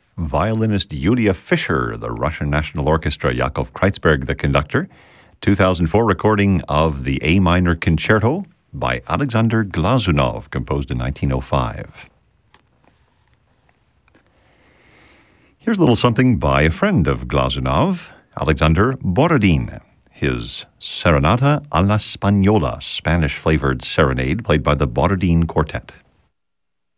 Violinist Yulia Fischer, the Russian National Orchestra, Yakov Kreuzberg, the conductor. 2004 recording of the A minor concerto by Alexander Glazunov, composed in 1905. Here's a little something by a friend of Glazunov, Alexander Borodin. His Serenata a la Spagnola, Spanish-flavored serenade played by the Borodin Quartet.